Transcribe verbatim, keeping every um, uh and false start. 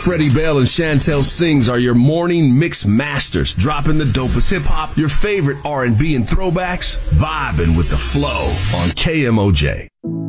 Freddie Bell and Chantel Sings are your morning mix masters, dropping the dopest hip-hop, your favorite R and B and throwbacks, vibing with the flow on K M O J.